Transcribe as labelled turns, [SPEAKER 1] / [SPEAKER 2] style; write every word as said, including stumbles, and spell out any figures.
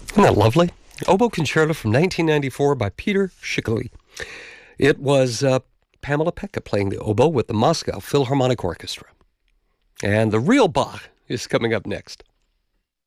[SPEAKER 1] Isn't that lovely? Oboe Concerto from nineteen ninety-four by Peter Schickele. It was uh, Pamela Pekka playing the oboe with the Moscow Philharmonic Orchestra. And the real Bach is coming up next.